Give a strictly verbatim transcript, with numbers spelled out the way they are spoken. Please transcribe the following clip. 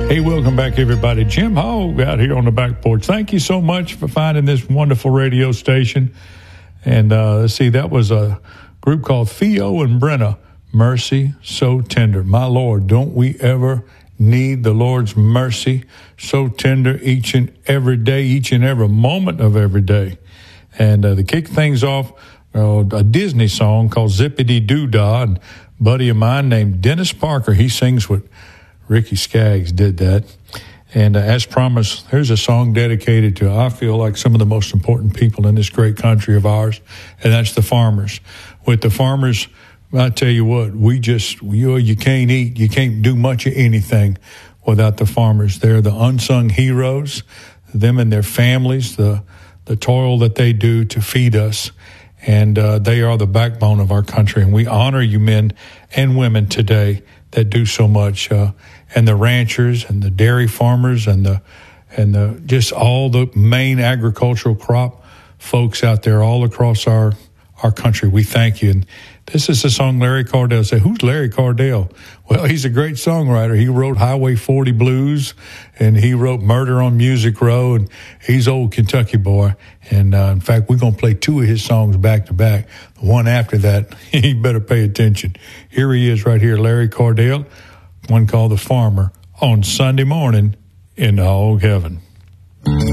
Hey, welcome back, everybody. Jim Hogg out here on the back porch. Thank you so much for finding this wonderful radio station. And uh, let's see, that was a group called Theo and Brenna, Mercy So Tender. My Lord, don't we ever need the Lord's mercy so tender each and every day, each and every moment of every day. And uh, to kick things off, uh, a Disney song called Zippity Doo Dah. And a buddy of mine named Dennis Parker, he sings with Ricky Skaggs, did that. And uh, as promised, here's a song dedicated to, I feel like, some of the most important people in this great country of ours, and that's the farmers. With the farmers, I tell you what, we just, you, you can't eat, you can't do much of anything without the farmers. They're the unsung heroes, them and their families, the, the toil that they do to feed us. And uh, they are the backbone of our country. And we honor you men and women today that do so much. Uh, and the ranchers and the dairy farmers and the, and the, just all the main agricultural crop folks out there all across our, our country. We thank you. And this is the song Larry Cardell said. Who's Larry Cardell? Well, he's a great songwriter. He wrote Highway forty Blues, and he wrote Murder on Music Row, and he's old Kentucky boy. And uh, in fact, we're going to play two of his songs back to back. The one after that, he better pay attention. Here he is right here, Larry Cardell, one called The Farmer, on Sunday morning in the Hog Heaven.